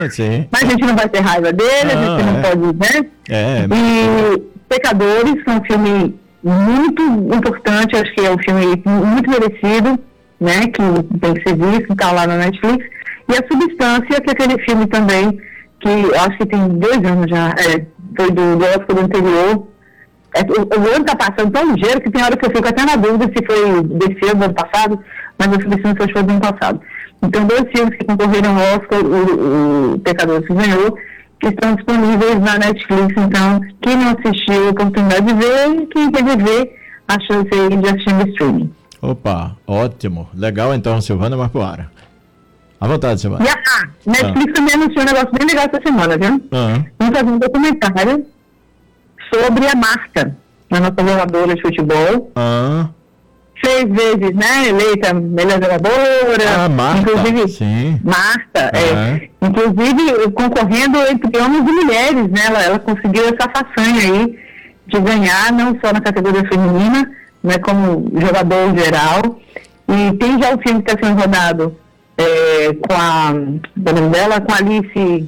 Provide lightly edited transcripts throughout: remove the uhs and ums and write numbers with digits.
Sim. Mas a gente não vai ter raiva dele, a gente não pode, né? E Pecadores é um filme muito importante, acho que é um filme muito merecido, né? Que tem que ser visto, tá lá na Netflix. E A Substância, que é aquele filme também, que eu acho que tem 2 anos já, foi do Oscar do anterior. O ano tá passando tão ligeiro que tem hora que eu fico até na dúvida se foi desse ano, do ano passado, mas A Substância acho que foi do ano passado. Então, 2 filmes que concorreram ao Oscar, o Pecadores ganhou, que estão disponíveis na Netflix. Então, quem não assistiu, a oportunidade de ver, e quem quer ver, a chance aí de assistir no streaming. Opa, ótimo. Legal então, Silvana Marcoara. À vontade, Silvana. E Netflix também anunciou um negócio bem legal essa semana, viu? Vamos fazer um documentário sobre a Marta, a nossa jogadora de futebol. 6 vezes, né, eleita melhor jogadora. Marta, inclusive, sim. Marta, inclusive concorrendo entre homens e mulheres, né, ela conseguiu essa façanha aí de ganhar, não só na categoria feminina, né, como jogador geral. E tem já o filme que está sendo rodado com a Alice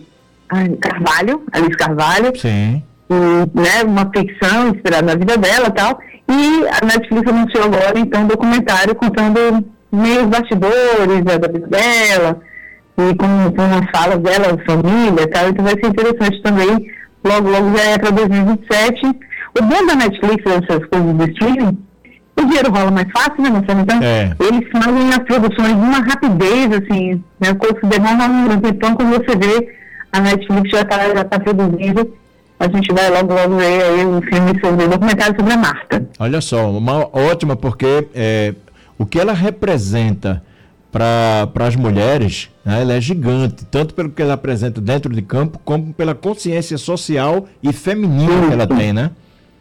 Carvalho. Sim. E, né, uma ficção inspirada na vida dela e tal. E a Netflix anunciou agora, então, um documentário contando meio os bastidores da vida dela, e com as falas dela, família e tal. Então vai ser interessante também. Logo já é para 2027. O bom da Netflix, essas coisas do streaming, o dinheiro rola mais fácil, né, Marcelo? Então, eles fazem as produções de uma rapidez, assim, né? O curso demora um tempão, quando você vê, a Netflix já tá produzindo. A gente vai logo ver aí um filme sobre, um documentário sobre a Marta. Olha só, uma ótima, porque o que ela representa para as mulheres, né, ela é gigante, tanto pelo que ela apresenta dentro de campo, como pela consciência social e feminina que ela tem, né?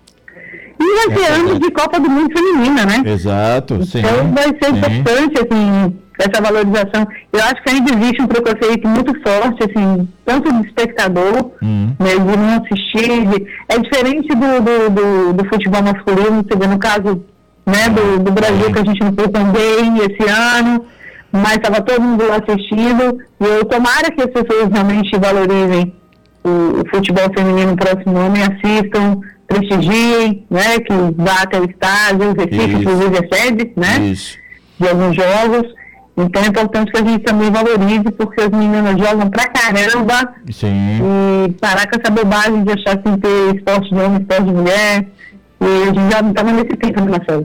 E vai ser anos de Copa do Mundo feminina, né? Exato, sim. Então vai ser importante, assim, essa valorização. Eu acho que ainda existe um preconceito muito forte, assim, tanto do espectador, né, de não assistir. É diferente do futebol masculino, você vê no caso, né, do Brasil, que a gente não foi tão bem esse ano, mas estava todo mundo lá assistindo. E eu tomara que as pessoas realmente valorizem o futebol feminino no próximo ano e assistam, prestigiem, né, que vá até o estádio, o Recife, inclusive, é sede, né, de alguns jogos. Então é importante que a gente também valorize, porque as meninas jogam pra caramba. Sim. E parar com essa bobagem de achar que tem que ter esporte de homem, esporte de mulher. E a gente já não está nesse tempo, né, Marcelo?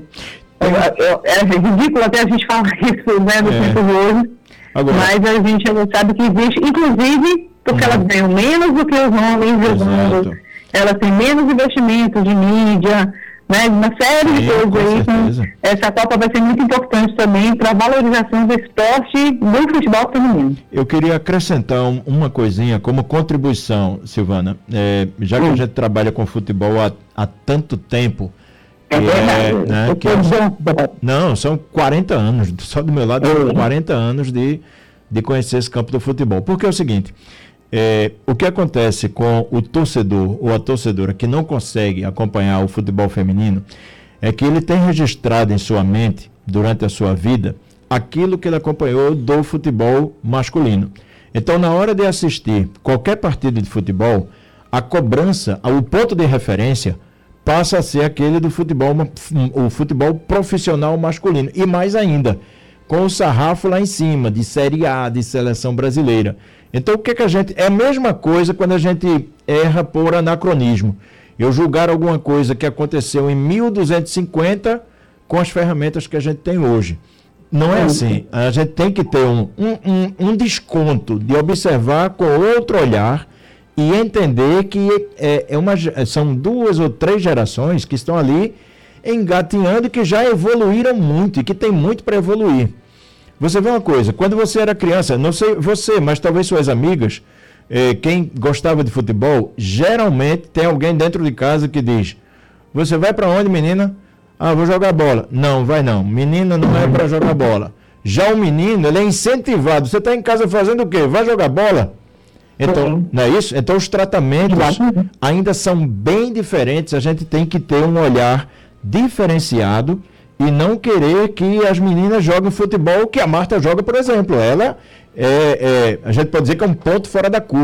É ridículo até a gente falar isso, né, no tempo de hoje. Agora, mas a gente já sabe que existe, inclusive porque elas ganham menos do que os homens jogando. Elas têm menos investimentos de mídia, né, uma série de coisas aí. Então, essa Copa vai ser muito importante também para a valorização do esporte do futebol feminino. Eu queria acrescentar uma coisinha como contribuição, Silvana. Já que a gente trabalha com futebol há tanto tempo, não, são 40 anos, só do meu lado, 40 anos de conhecer esse campo do futebol. Porque é o seguinte, o que acontece com o torcedor ou a torcedora que não consegue acompanhar o futebol feminino é que ele tem registrado em sua mente, durante a sua vida, aquilo que ele acompanhou do futebol masculino. Então, na hora de assistir qualquer partida de futebol, a cobrança, o ponto de referência, passa a ser aquele do futebol, o futebol profissional masculino. E mais ainda, com o sarrafo lá em cima, de Série A, de seleção brasileira. Então, o que a gente... É a mesma coisa quando a gente erra por anacronismo. Eu julgar alguma coisa que aconteceu em 1250 com as ferramentas que a gente tem hoje. Não é assim. A gente tem que ter um desconto de observar com outro olhar e entender que são 2 ou 3 gerações que estão ali engatinhando e que já evoluíram muito e que tem muito para evoluir. Você vê uma coisa, quando você era criança, não sei você, mas talvez suas amigas, quem gostava de futebol, geralmente tem alguém dentro de casa que diz: você vai para onde, menina? Ah, vou jogar bola. Não, vai não. Menina não é para jogar bola. Já o menino, ele é incentivado. Você está em casa fazendo o quê? Vai jogar bola? Então, não é isso? Então, os tratamentos ainda são bem diferentes. A gente tem que ter um olhar diferenciado e não querer que as meninas joguem futebol que a Marta joga, por exemplo. Ela a gente pode dizer que é um ponto fora da curva.